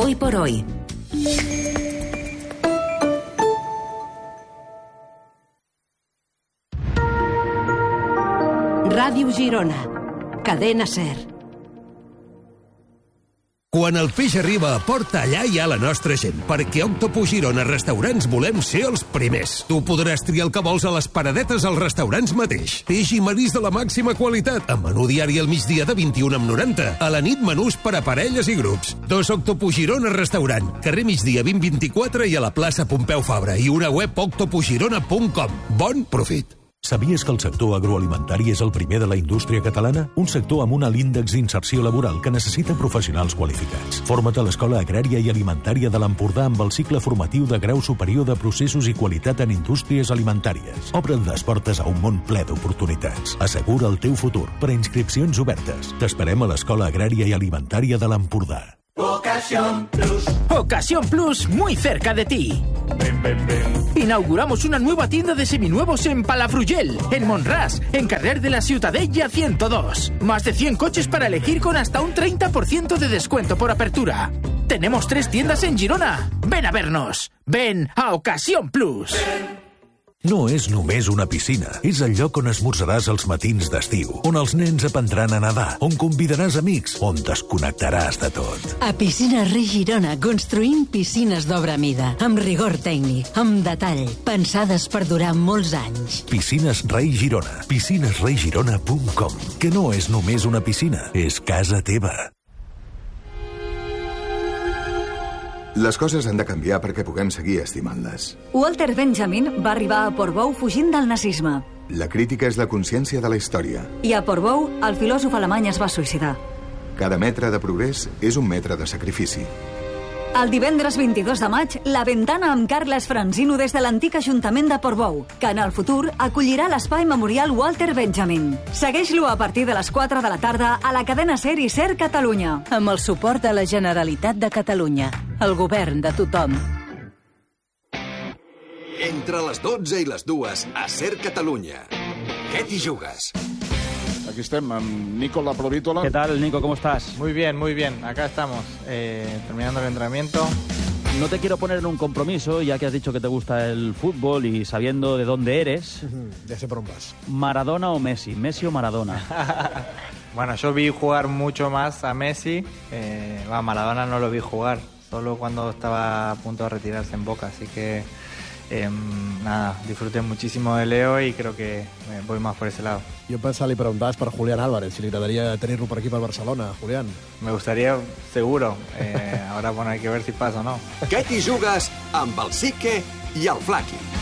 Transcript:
Hoy por hoy. Ràdio Girona. Cadena SER. Quan el peix arriba a port, allà hi ha la nostra gent, perquè a Octopus Girona Restaurants volem ser els primers. Tu podràs triar el que vols a les paradetes als restaurants mateix. Peix i marís de la màxima qualitat, amb menú diari al migdia de 21,90. A la nit, menús per a parelles i grups. 2 Octopus Girona Restaurant, carrer Migdia 2024 i a la plaça Pompeu Fabra, i una web octopusgirona.com. Bon profit! Sabies que el sector agroalimentari és el primer de la indústria catalana? Un sector amb un alt índex d'inserció laboral que necessita professionals qualificats. Forma't a l'Escola Agrària i Alimentària de l'Empordà amb el cicle formatiu de grau superior de processos i qualitat en indústries alimentàries. Obre't les portes a un món ple d'oportunitats. Assegura el teu futur. Per a inscripcions obertes. T'esperem a l'Escola Agrària i Alimentària de l'Empordà. Ocasión Plus. Ocasión Plus, muy cerca de ti. Ven, ven, ven. Inauguramos una nueva tienda de seminuevos en Palafrugell, en Montràs, en carrer de la Ciutadella 102. Más de 100 coches para elegir con hasta un 30% de descuento por apertura. Tenemos 3 tiendas en Girona. Ven a vernos. Ven a Ocasión Plus. No és només una piscina. És el lloc on esmorzaràs els matins d'estiu, on els nens aprendran a nedar, on convidaràs amics, on desconnectaràs de tot. A Piscines Rei Girona construïm piscines d'obra mida, amb rigor tècnic, amb detall, pensades per durar molts anys. Piscines Rei Girona. piscinesreigirona.com. Que no és només una piscina, és casa teva. Les coses han de canviar perquè puguem seguir estimant-les. Walter Benjamin va arribar a Portbou fugint del nazisme. La crítica és la consciència de la història. I a Portbou, el filòsof alemany es va suïcidar. Cada metre de progrés és un metre de sacrifici. El divendres 22 de maig, La Ventana amb Carles Franzino des de l'antic Ajuntament de Portbou, que en el futur acollirà l'espai memorial Walter Benjamin. Segueix-lo a partir de les 4 de la tarda a la cadena SER i SER Catalunya. Amb el suport de la Generalitat de Catalunya, el govern de tothom. Entre les 12 i les 2 a SER Catalunya. Què t'hi jugues? Aquí estem amb Nico La Provítola. ¿Qué tal, Nico? ¿Cómo estás? Muy bien, muy bien. Acá estamos, terminando el entrenamiento. No te quiero poner en un compromiso, ya que has dicho que te gusta el fútbol y sabiendo de dónde eres. Ya sé por dónde vas. ¿Maradona o Messi? ¿Messi o Maradona? Bueno, yo vi jugar mucho más a Messi. Maradona no lo vi jugar, solo cuando estaba a punto de retirarse en Boca, así que... nada, disfruté muchísimo de Leo y creo que voy más por ese lado. Jo pensava li preguntaves per Julián Álvarez, si li agradaria tenir-lo per aquí per Barcelona, Julián. Me gustaría, seguro. Ahora bueno, hay que ver si pasa o no. Què t'hi jugues amb el Sique i el Flaqui?